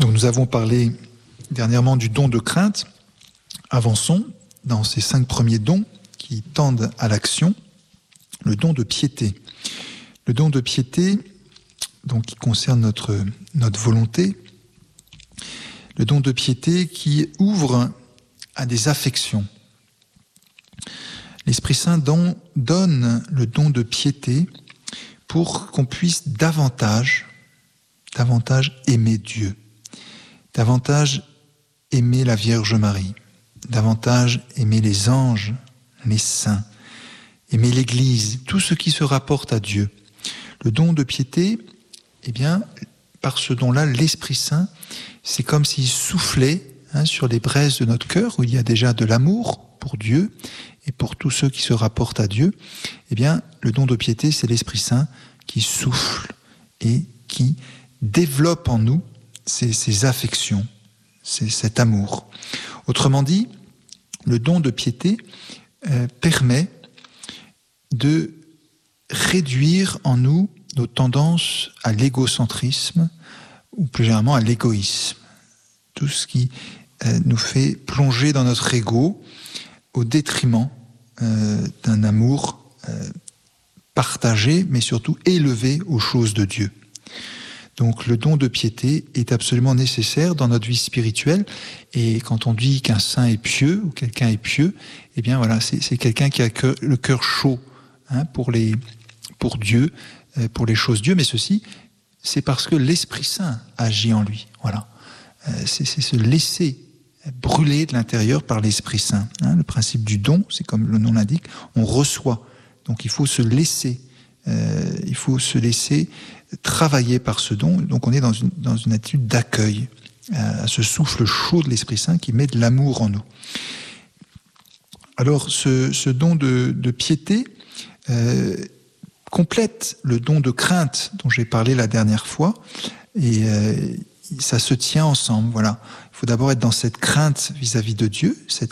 Donc nous avons parlé dernièrement du don de crainte. Avançons dans ces 5 premiers dons qui tendent à l'action. Le don de piété. Le don de piété, donc, qui concerne notre volonté. Le don de piété qui ouvre à des affections. L'Esprit Saint donne le don de piété pour qu'on puisse davantage aimer Dieu, davantage aimer la Vierge Marie, davantage aimer les anges, les saints, aimer l'Église, tout ce qui se rapporte à Dieu. Le don de piété, eh bien, par ce don-là, l'Esprit Saint, c'est comme s'il soufflait sur les braises de notre cœur, où il y a déjà de l'amour pour Dieu et pour tous ceux qui se rapportent à Dieu. Eh bien, le don de piété, c'est l'Esprit Saint qui souffle et qui développe en nous ces affections, cet amour. Autrement dit, le don de piété permet de réduire en nous nos tendances à l'égocentrisme ou plus généralement à l'égoïsme. Tout ce qui nous fait plonger dans notre ego au détriment d'un amour partagé, mais surtout élevé aux choses de Dieu. Donc le don de piété est absolument nécessaire dans notre vie spirituelle. Et quand on dit qu'un saint est pieux ou quelqu'un est pieux, eh bien voilà, c'est quelqu'un qui a le cœur chaud pour Dieu, pour les choses de Dieu. Mais ceci, c'est parce que l'Esprit Saint agit en lui. Voilà, c'est se laisser brûler de l'intérieur par l'Esprit Saint. Le principe du don, c'est comme le nom l'indique, on reçoit. Donc il faut se laisser travailler par ce don. Donc on est dans une attitude d'accueil à ce souffle chaud de l'Esprit Saint qui met de l'amour en nous. Alors ce don de piété complète le don de crainte dont j'ai parlé la dernière fois, et ça se tient ensemble. Voilà, il faut d'abord être dans cette crainte vis-à-vis de Dieu, cette